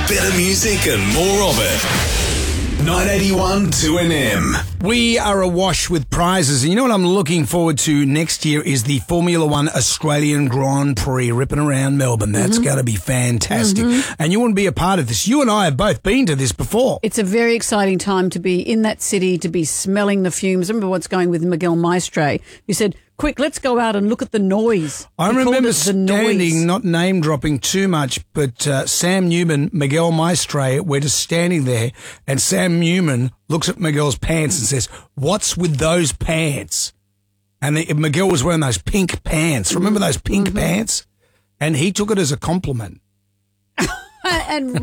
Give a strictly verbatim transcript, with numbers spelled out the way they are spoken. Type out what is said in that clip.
Better music and more of it. nine eighty-one two N M. We are awash with prizes, and you know what I'm looking forward to next year is the Formula One Australian Grand Prix ripping around Melbourne. That's mm-hmm. going to be fantastic. Mm-hmm. And you want to be a part of this. You and I have both been to this before. It's a very exciting time to be in that city, to be smelling the fumes. Remember what's going with Miguel Maestre, who said, quick, let's go out and look at the noise. I He remember standing, not name dropping too much, but uh, Sam Newman, Miguel Maestre, we're just standing there, and Sam Newman looks at Miguel's pants and says, "What's with those pants?" And the, Miguel was wearing those pink pants. Remember those pink mm-hmm. pants? And he took it as a compliment. And